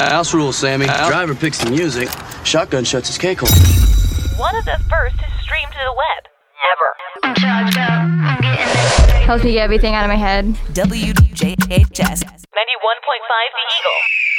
House rules, Sammy. Driver picks the music. Shotgun shuts his cake hole. One of the first to stream to the web. Ever. I'm charged up. I'm getting it. Helps me get everything out of my head. WJHS 91.5 The Eagle.